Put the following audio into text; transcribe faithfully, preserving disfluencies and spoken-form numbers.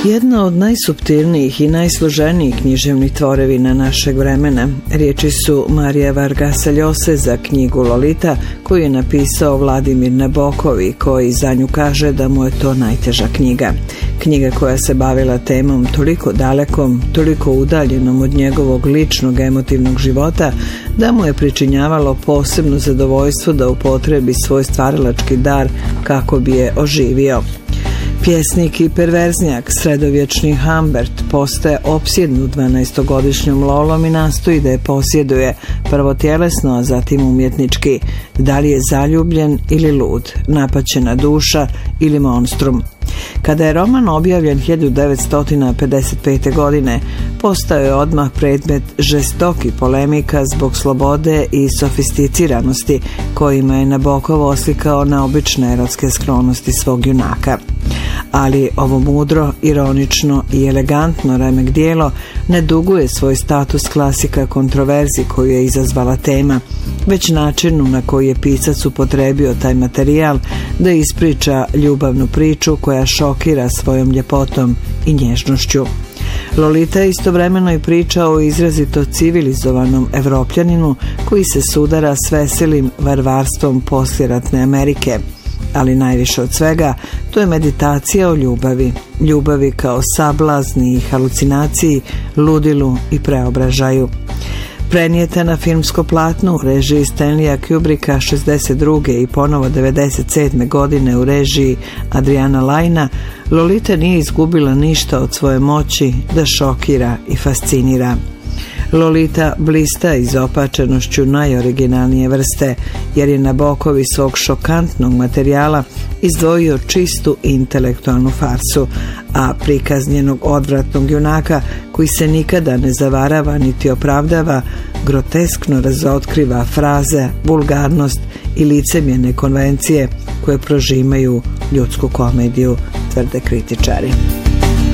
Jedna od najsuptilnijih i najsloženijih književnih tvorevina našeg vremena. Riječi su Marija Vargasa Llose za knjigu Lolita, koju je napisao Vladimir Nabokov i koji za nju kaže da mu je to najteža knjiga. Knjiga koja se bavila temom toliko dalekom, toliko udaljenom od njegovog ličnog emotivnog života, da mu je pričinjavalo posebno zadovoljstvo da upotrebi svoj stvaralački dar kako bi je oživio. Pjesnik i perverznjak, sredovječni Humbert, postaje opsjednut dvanaestogodišnjom Lolom i nastoji da je posjeduje, prvo tjelesno, a zatim umjetnički. Da li je zaljubljen ili lud, napaćena duša ili monstrum. Kada je roman objavljen hiljadu devetsto pedeset pete. godine, postao je odmah predmet žestokih polemika zbog slobode i sofisticiranosti kojima je Nabokov oslikao na obične erotske sklonosti svog junaka. Ali ovo mudro, ironično i elegantno remek dijelo ne duguje svoj status klasika kontroverzi koju je izazvala tema, već načinu na koji je pisac upotrebio taj materijal da ispriča ljubavnu priču koja šokira svojom ljepotom i nježnošću. Lolita je istovremeno i priča o izrazito civilizovanom Evropljaninu koji se sudara s veselim varvarstvom poslijeratne Amerike. Ali najviše od svega, to je meditacija o ljubavi. Ljubavi kao sablazni i halucinaciji, ludilu i preobražaju. Prenijeta na filmsko platno u režiji Stanleya Kubricka šezdeset druge i ponovo devedeset sedme. godine u režiji Adriana Lyna, Lolita nije izgubila ništa od svoje moći da šokira i fascinira. Lolita blista izopačenošću najoriginalnije vrste, jer je Nabokov iz svog šokantnog materijala izdvojio čistu intelektualnu farsu, a prikaz njenog odvratnog junaka, koji se nikada ne zavarava niti opravdava, groteskno razotkriva fraze, vulgarnost i licemjerne konvencije koje prožimaju ljudsku komediju, tvrde kritičari.